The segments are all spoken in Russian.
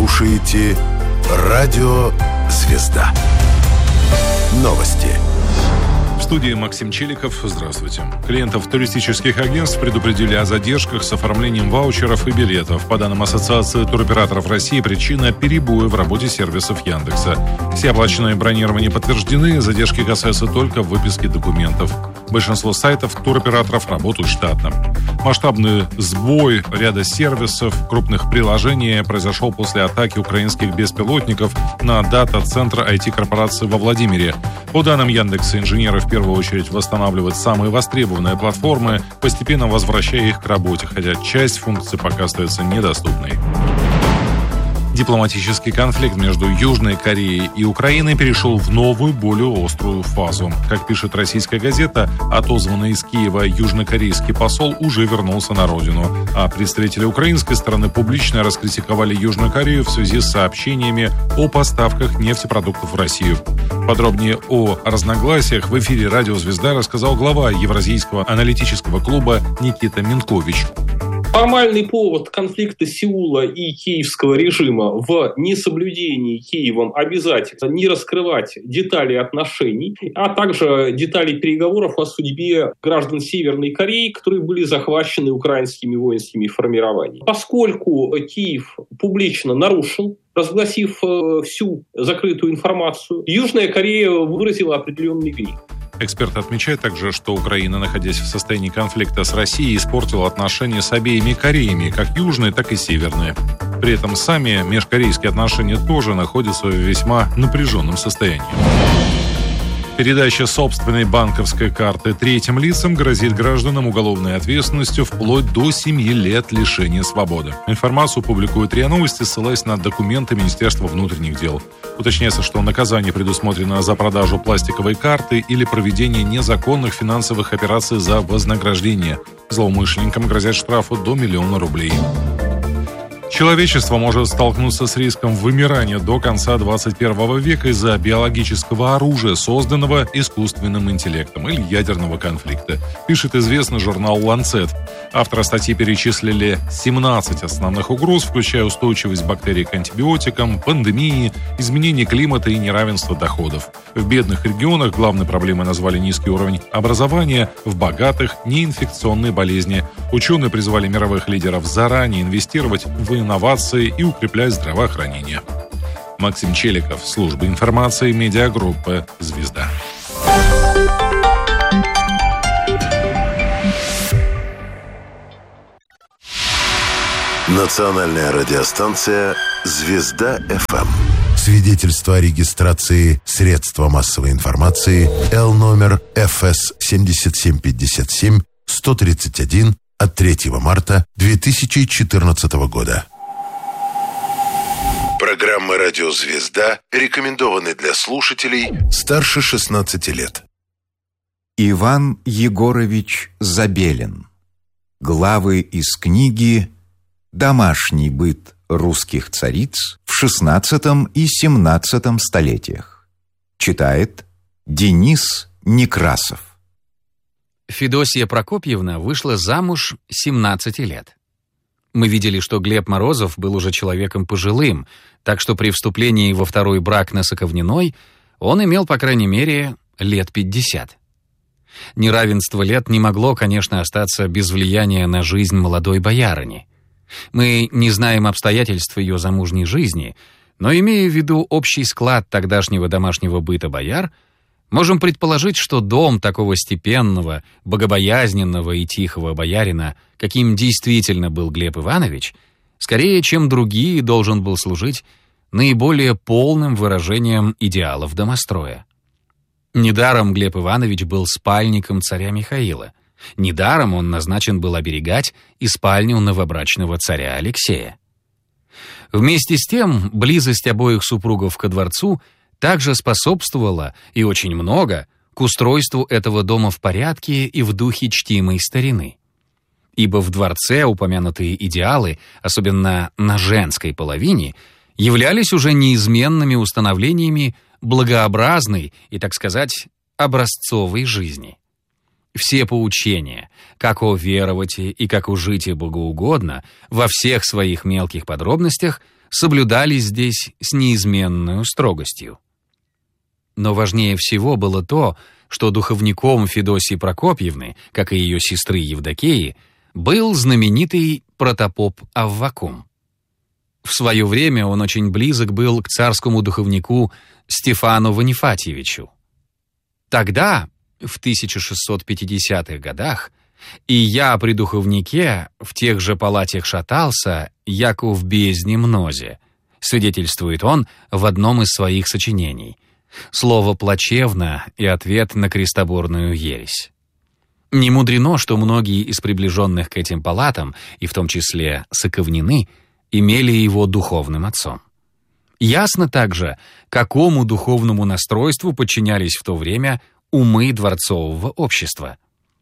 слушаете Радио Звезда. Новости. В студии Максим Челиков. Здравствуйте. Клиентов туристических агентств предупредили о задержках с оформлением ваучеров и билетов. По данным Ассоциации туроператоров России, причина – перебои в работе сервисов Яндекса. Все оплаченные бронирования подтверждены, задержки касаются только выписки документов. Большинство сайтов туроператоров работают штатно. Масштабный сбой ряда сервисов крупных приложений произошел после атаки украинских беспилотников на дата-центр IT-корпорации во Владимире. По данным Яндекса, инженеры в первую очередь восстанавливают самые востребованные платформы, постепенно возвращая их к работе, хотя часть функций пока остается недоступной. Дипломатический конфликт между Южной Кореей и Украиной перешел в новую, более острую фазу. Как пишет российская газета, отозванный из Киева южнокорейский посол уже вернулся на родину, а представители украинской стороны публично раскритиковали Южную Корею в связи с сообщениями о поставках нефтепродуктов в Россию. Подробнее о разногласиях в эфире «Радио Звезда» рассказал глава Евразийского аналитического клуба Никита Минкович. Формальный повод конфликта Сеула и киевского режима в несоблюдении Киевом обязательств не раскрывать детали отношений, а также детали переговоров о судьбе граждан Северной Кореи, которые были захвачены украинскими воинскими формированиями. Поскольку Киев публично нарушил, разгласив всю закрытую информацию, Южная Корея выразила определенный гнев. Эксперт отмечает также, что Украина, находясь в состоянии конфликта с Россией, испортила отношения с обеими Кореями, как южные, так и северные. При этом сами межкорейские отношения тоже находятся в весьма напряженном состоянии. Передача собственной банковской карты третьим лицам грозит гражданам уголовной ответственностью вплоть до 7 лет лишения свободы. Информацию публикуют РИА Новости, ссылаясь на документы Министерства внутренних дел. Уточняется, что наказание предусмотрено за продажу пластиковой карты или проведение незаконных финансовых операций за вознаграждение. Злоумышленникам грозят штрафы до 1 миллиона рублей. Человечество может столкнуться с риском вымирания до конца 21 века из-за биологического оружия, созданного искусственным интеллектом, или ядерного конфликта, пишет известный журнал «Ланцет». Авторы статьи перечислили 17 основных угроз, включая устойчивость бактерий к антибиотикам, пандемии, изменение климата и неравенство доходов. В бедных регионах главной проблемой назвали низкий уровень образования, в богатых – неинфекционные болезни. Ученые призвали мировых лидеров заранее инвестировать в инновации и укреплять здравоохранение. Максим Челиков, служба информации, медиагруппы «Звезда». Национальная радиостанция «Звезда ФМ». Свидетельство о регистрации средства массовой информации Л номер ФС 7757 131 от 3 марта 2014 года. Программы «Радио Звезда» рекомендованы для слушателей старше 16 лет. Иван Егорович Забелин. Главы из книги «Домашний быт русских цариц в XVI и XVII столетиях». Читает Денис Некрасов. Федосия Прокопьевна вышла замуж 17 лет. Мы видели, что Глеб Морозов был уже человеком пожилым, так что при вступлении во второй брак на Соковниной он имел, по крайней мере, лет 50. Неравенство лет не могло, конечно, остаться без влияния на жизнь молодой боярыни. Мы не знаем обстоятельств ее замужней жизни, но, имея в виду общий склад тогдашнего домашнего быта бояр, можем предположить, что дом такого степенного, богобоязненного и тихого боярина, каким действительно был Глеб Иванович, скорее, чем другие, должен был служить наиболее полным выражением идеалов домостроя. Недаром Глеб Иванович был спальником царя Михаила. Недаром он назначен был оберегать и спальню новобрачного царя Алексея. Вместе с тем, близость обоих супругов ко дворцу также способствовала, и очень много, к устройству этого дома в порядке и в духе чтимой старины. Ибо в дворце упомянутые идеалы, особенно на женской половине, являлись уже неизменными установлениями благообразной и, так сказать, образцовой жизни. Все поучения, как о веровати и как о житии богоугодно, во всех своих мелких подробностях соблюдались здесь с неизменной строгостью. Но важнее всего было то, что духовником Федосии Прокопьевны, как и ее сестры Евдокии, был знаменитый протопоп Аввакум. В свое время он очень близок был к царскому духовнику Стефану Ванифатьевичу. Тогда, в 1650-х годах, и я при духовнике в тех же палатях шатался, яко в бездне мнозе, свидетельствует он в одном из своих сочинений. Слово «плачевно» и ответ на крестоборную ересь. Не мудрено, что многие из приближенных к этим палатам, и в том числе соковнины, имели его духовным отцом. Ясно также, какому духовному настройству подчинялись в то время умы дворцового общества.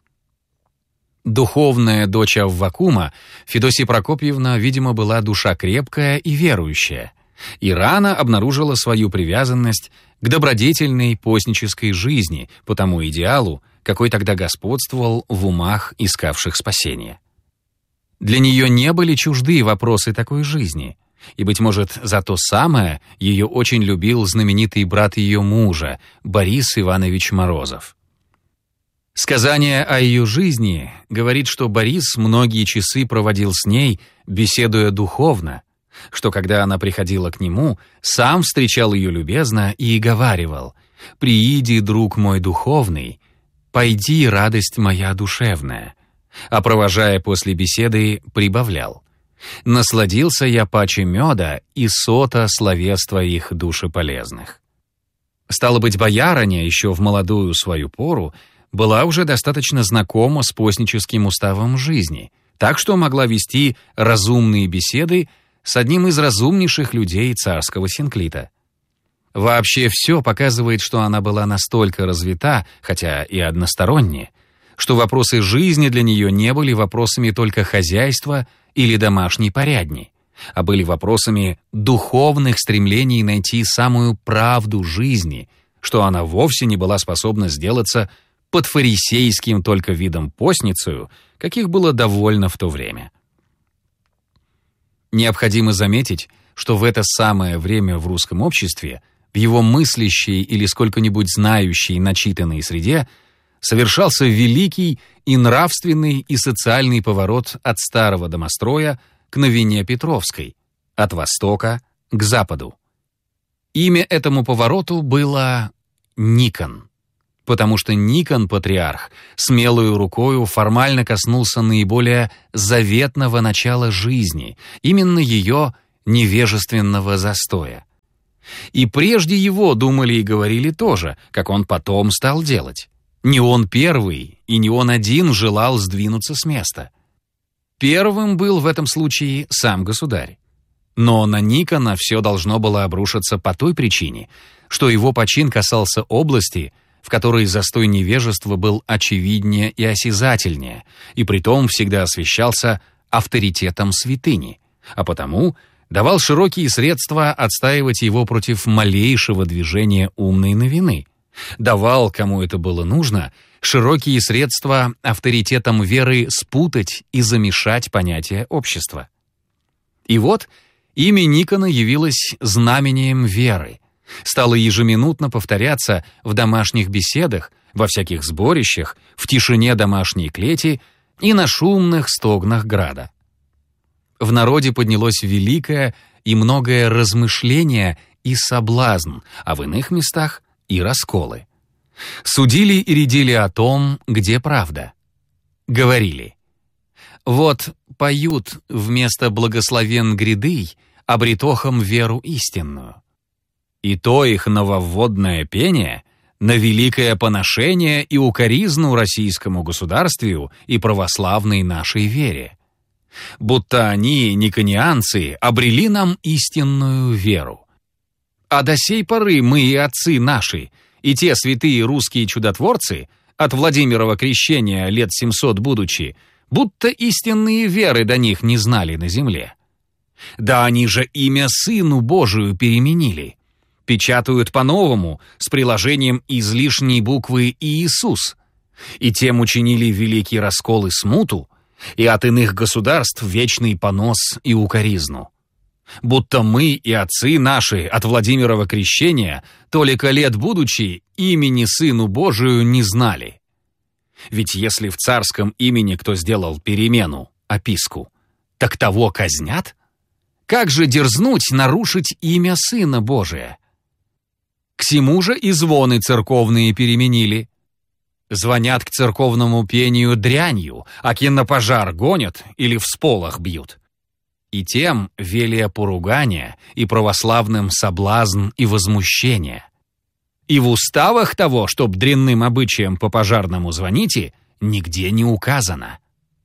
Духовная дочь Аввакума, Федосия Прокопьевна, видимо, была душа крепкая и верующая, и рано обнаружила свою привязанность к добродетельной постнической жизни по тому идеалу, какой тогда господствовал в умах искавших спасения. Для нее не были чужды вопросы такой жизни, и, быть может, за то самое ее очень любил знаменитый брат ее мужа, Борис Иванович Морозов. Сказание о ее жизни говорит, что Борис многие часы проводил с ней, беседуя духовно, что когда она приходила к нему, сам встречал ее любезно и говаривал: «Прииди, друг мой духовный, пойди, радость моя душевная», а провожая после беседы, прибавлял: «Насладился я паче меда и сота словес твоих душеполезных». Стало быть, боярыня еще в молодую свою пору была уже достаточно знакома с постническим уставом жизни, так что могла вести разумные беседы с одним из разумнейших людей царского синклита. Вообще все показывает, что она была настолько развита, хотя и односторонне, что вопросы жизни для нее не были вопросами только хозяйства или домашней порядни, а были вопросами духовных стремлений найти самую правду жизни, что она вовсе не была способна сделаться под фарисейским только видом постницею, каких было довольно в то время. Необходимо заметить, что в это самое время в русском обществе, в его мыслящей или сколько-нибудь знающей начитанной среде, совершался великий и нравственный и социальный поворот от старого домостроя к новине Петровской, от востока к западу. Имя этому повороту было Никон, потому что Никон, патриарх, смелою рукою формально коснулся наиболее заветного начала жизни, именно ее невежественного застоя. И прежде его думали и говорили тоже, как он потом стал делать. Не он первый и не он один желал сдвинуться с места. Первым был в этом случае сам государь. Но на Никона все должно было обрушиться по той причине, что его почин касался области, в которой застой невежества был очевиднее и осязательнее, и притом всегда освещался авторитетом святыни, а потому давал широкие средства отстаивать его против малейшего движения умной новины, давал, кому это было нужно, широкие средства авторитетом веры спутать и замешать понятия общества. И вот имя Никона явилось знамением веры, стало ежеминутно повторяться в домашних беседах, во всяких сборищах, в тишине домашней клети и на шумных стогнах града. В народе поднялось великое и многое размышление и соблазн, а в иных местах и расколы. Судили и рядили о том, где правда. Говорили: вот поют вместо благословен грядый обретохом веру истинную. И то их нововводное пение на великое поношение и укоризну российскому государствию и православной нашей вере. Будто они, никонианцы, обрели нам истинную веру. А до сей поры мы и отцы наши, и те святые русские чудотворцы, от Владимирова крещения лет 700 будучи, будто истинные веры до них не знали на земле. Да они же имя Сыну Божию переменили. Печатают по-новому, с приложением излишней буквы «Иисус», и тем учинили великий раскол и смуту, и от иных государств вечный понос и укоризну. будто мы и отцы наши от Владимирова крещения, толико лет будучи, имени Сыну Божию не знали. Ведь если в царском имени кто сделал перемену, описку, так того казнят? Как же дерзнуть нарушить имя Сына Божия? К сему же и звоны церковные переменили. Звонят к церковному пению дрянью, аки на пожар гонят или в сполох бьют. И тем велия поругания, и православным соблазн и возмущение. И в уставах того, чтоб дрянным обычаям по пожарному звоните, нигде не указано.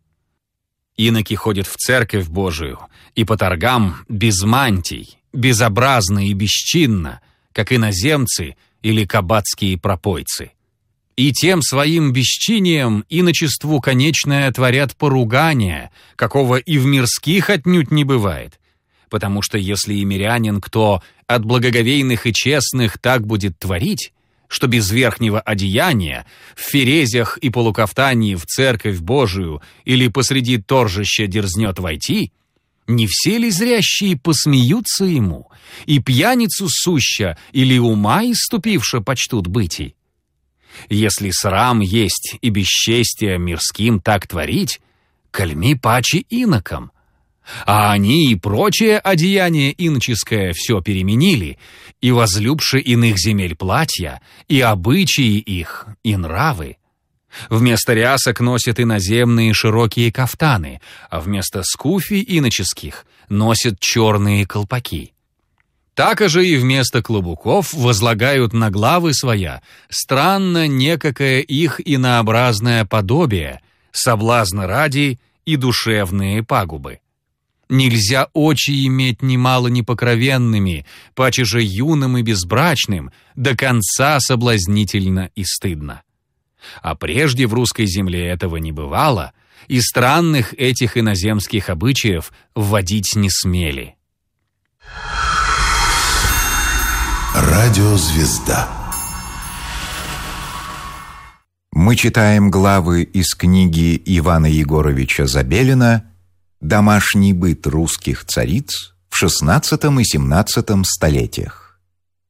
Иноки ходят в церковь Божию, и по торгам без мантий, безобразно и бесчинно, как иноземцы или кабацкие пропойцы. И тем своим бесчинием иночеству конечное творят поругания, какого и в мирских отнюдь не бывает. Потому что если и мирянин кто от благоговейных и честных так будет творить, что без верхнего одеяния, в ферезях и полукафтании в церковь Божию или посреди торжища дерзнет войти, не все ли зрящие посмеются ему, и пьяницу суща или ума иступивша почтут бытий? Если срам есть и бесчестие мирским так творить, кальми паче инокам. А они и прочее одеяние иноческое все переменили, и возлюбши иных земель платья, и обычаи их, и нравы. Вместо рясок носят иноземные широкие кафтаны, а вместо скуфий иноческих носят черные колпаки. Так же и вместо клобуков возлагают на главы своя странно некакое их инообразное подобие, соблазна ради и душевные пагубы. Нельзя очи иметь немало непокровенными, паче же юным и безбрачным, до конца соблазнительно и стыдно. А прежде в русской земле этого не бывало, и странных этих иноземских обычаев вводить не смели. Радиозвезда. Мы читаем главы из книги Ивана Егоровича Забелина «Домашний быт русских цариц в XVI и XVII столетиях».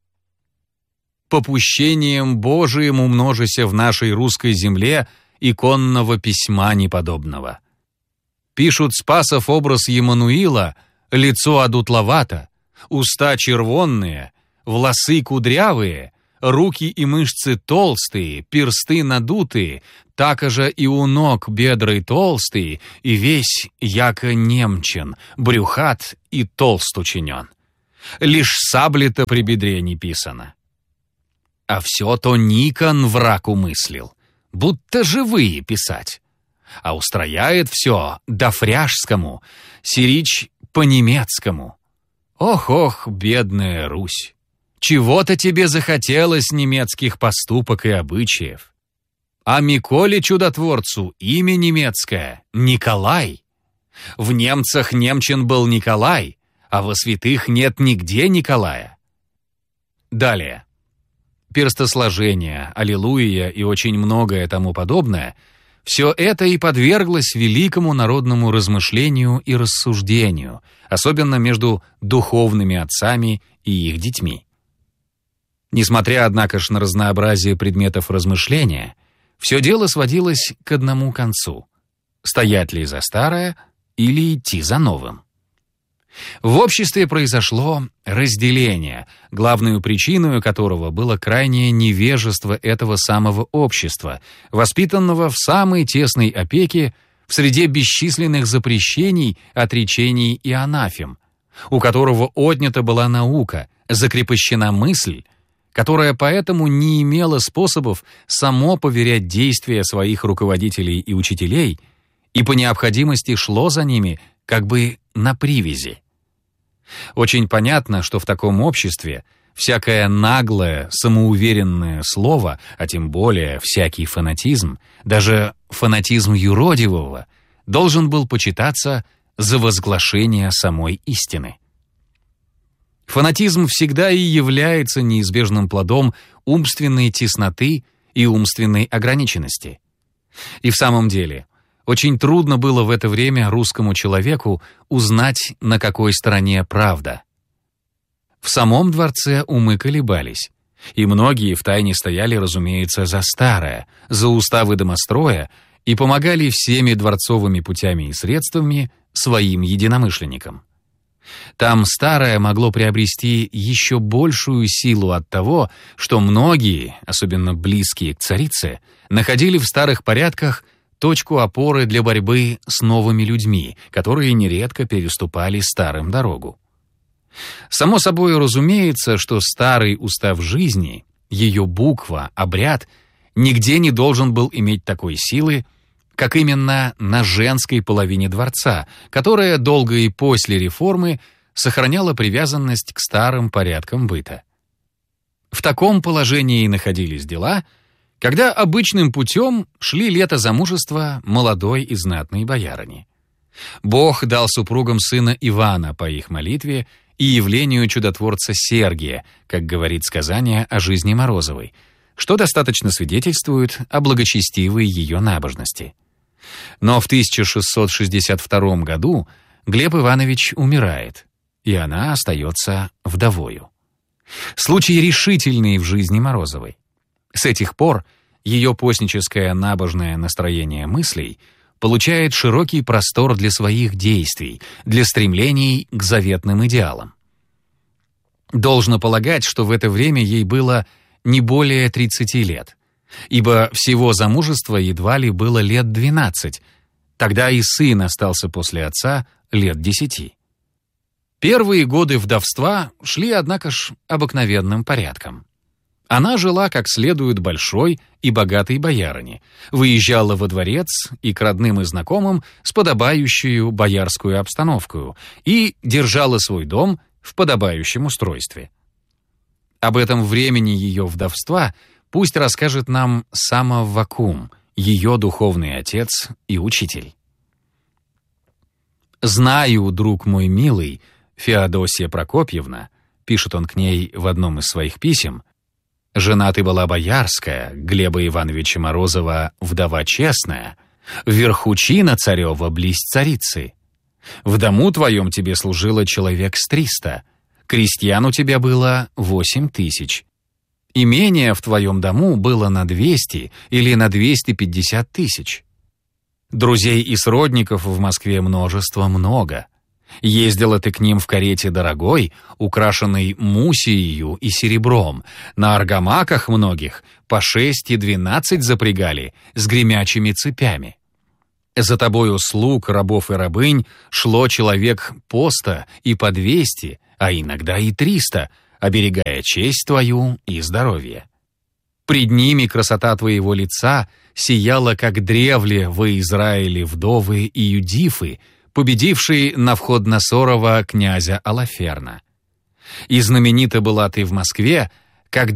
Попущением Божиим умножися в нашей русской земле иконного письма неподобного. Пишут Спасов образ Емануила, лицо одутловато, уста червонные, волосы кудрявые, руки и мышцы толстые, персты надутые, также и у ног бедры толстые, и весь яко немчен, брюхат и толст учинен. Лишь сабли-то при бедре не писано. А все то Никон враг умыслил, будто живые писать. А устрояет все до-фряжскому, сирич по-немецкому. Ох-ох, бедная Русь! Чего-то тебе захотелось немецких поступок и обычаев. А Миколе Чудотворцу имя немецкое — Николай. В немцах немчен был Николай, а во святых нет нигде Николая. Далее. Перстосложение, аллилуйя и очень многое тому подобное — все это и подверглось великому народному размышлению и рассуждению, особенно между духовными отцами и их детьми. Несмотря, однако ж, на разнообразие предметов размышления, все дело сводилось к одному концу — стоять ли за старое или идти за новым. В обществе произошло разделение, главной причиной которого было крайнее невежество этого самого общества, воспитанного в самой тесной опеке в среде бесчисленных запрещений, отречений и анафем, у которого отнята была наука, закрепощена мысль, которая поэтому не имела способов само поверять действия своих руководителей и учителей и по необходимости шло за ними как бы на привязи. Очень понятно, что в таком обществе всякое наглое, самоуверенное слово, а тем более всякий фанатизм, даже фанатизм юродивого, должен был почитаться за возглашение самой истины. Фанатизм всегда и является неизбежным плодом умственной тесноты и умственной ограниченности. И в самом деле, Очень трудно было в это время русскому человеку узнать, на какой стороне правда. В самом дворце умы колебались, и многие втайне стояли, разумеется, за старое, за уставы домостроя и помогали всеми дворцовыми путями и средствами своим единомышленникам. Там старое могло приобрести еще большую силу от того, что многие, особенно близкие к царице, находили в старых порядках точку опоры для борьбы с новыми людьми, которые нередко переступали старым дорогу. Само собой разумеется, что старый устав жизни, ее буква, обряд, нигде не должен был иметь такой силы, как именно на женской половине дворца, которая долго и после реформы сохраняла привязанность к старым порядкам быта. В таком положении и находились дела, когда обычным путем шли лето замужества молодой и знатной боярыни. Бог дал супругам сына Ивана по их молитве и явлению чудотворца Сергия, как говорит сказание о жизни Морозовой, что достаточно свидетельствует о благочестивой ее набожности. Но в 1662 году Глеб Иванович умирает, и она остается вдовою. Случай решительный в жизни Морозовой. С этих пор ее постническое набожное настроение мыслей получает широкий простор для своих действий, для стремлений к заветным идеалам. Должно полагать, что в это время ей было не более 30 лет, ибо всего замужества едва ли было лет 12, тогда и сын остался после отца лет 10. Первые годы вдовства шли, однако ж, обыкновенным порядком. Она жила как следует большой и богатой боярине, выезжала во дворец и к родным и знакомым с подобающую боярскую обстановкой и держала свой дом в подобающем устройстве. Об этом времени ее вдовства пусть расскажет нам сам Аввакум, ее духовный отец и учитель. «Знаю, друг мой милый, Феодосия Прокопьевна», пишет он к ней в одном из своих писем, «жена ты была боярская, Глеба Ивановича Морозова вдова честная, верхучина царева близь царицы. В дому твоем тебе служило человек с 300, крестьян у тебя было 8000. Имение в твоем дому было на 200 или на 250 тысяч. Друзей и сродников в Москве множество много. Ездила ты к ним в карете дорогой, украшенной мусией и серебром, на аргамаках многих по 6 и 12 запрягали с гремячими цепями. За тобою слуг, рабов и рабынь шло человек по 100 и по 200, а иногда и 300, оберегая честь твою и здоровье. Пред ними красота твоего лица сияла, как древле во Израиле вдовы и юдифы, победившие Навходоносорова князя Алаферна. И знаменита была ты в Москве